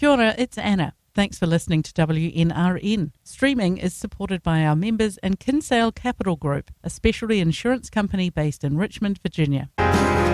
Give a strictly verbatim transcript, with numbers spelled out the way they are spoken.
Kia ora, it's Anna. Thanks for listening to W N R N. Streaming is supported by our members and Kinsale Capital Group, a specialty insurance company based in Richmond, Virginia.